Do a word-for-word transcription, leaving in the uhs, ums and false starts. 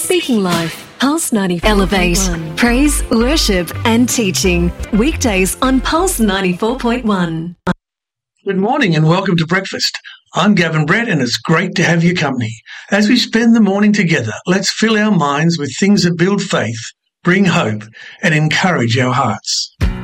Speaking Life, Pulse ninety. Elevate, praise, worship and teaching. Weekdays on Pulse ninety-four point one. Good morning and welcome to breakfast. I'm Gavin Brett and it's great to have your company. As we spend the morning together, let's fill our minds with things that build faith, bring hope and encourage our hearts.